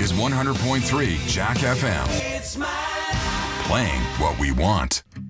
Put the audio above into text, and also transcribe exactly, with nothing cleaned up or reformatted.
is one hundred point three Jack F M. Playing what we want.